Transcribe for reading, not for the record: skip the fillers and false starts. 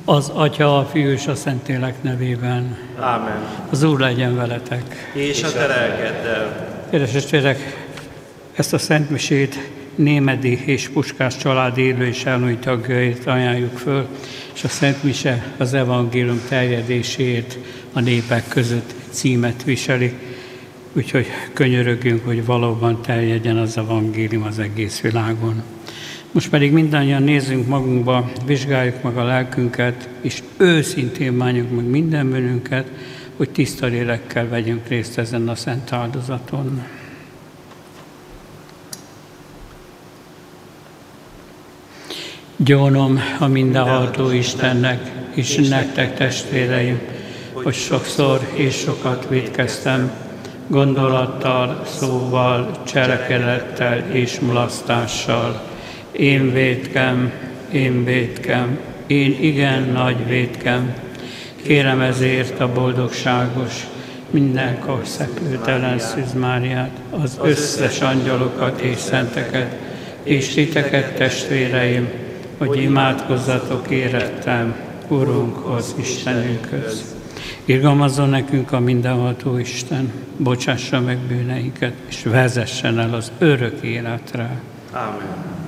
Az Atya, a Fiú és a Szentlélek nevében. Ámen. Az Úr legyen veletek. És a te lelkeddel. Kedves testvérek, ezt a szentmisét Némedi és Puskás család élő és elhunyt tagjait ajánljuk föl, és a szentmise az evangélium terjedéséért a népek között címet viseli. Úgyhogy könyörögjünk, hogy valóban terjedjen az evangélium az egész világon. Most pedig mindannyian nézzünk magunkba, vizsgáljuk meg a lelkünket, és őszintén bánjuk meg minden bűnünket, hogy tiszta lélekkel vegyünk részt ezen a szent áldozaton. Gyónom a mindenható Istennek, és nektek testvéreim, hogy sokszor és sokat vétkeztem, gondolattal, szóval, cselekedettel és mulasztással. Én vétkem, én igen nagy vétkem. Kérem ezért a boldogságos, mindenkor szekültelen Szűz Máriát, az összes angyalokat és szenteket, és titeket testvéreim, hogy imádkozzatok érettem Urunkhoz, Istenünkhöz. Irgalmazzon nekünk a mindenható Isten, bocsássa meg bűneinket, és vezessen el az örök életre. Ámen.